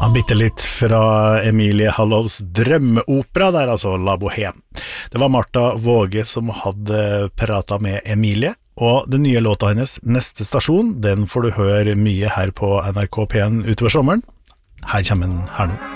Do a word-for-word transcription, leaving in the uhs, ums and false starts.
Ja, bitte litt fra Emilie Hallovs drømmeopera der, altså La Bohème. Det var Martha Våge som hadde pratet med Emilie, og den nye låta hennes, Neste stasjon, den får du høre mye her på N R K P en utover sommeren. Her kommer den her nå.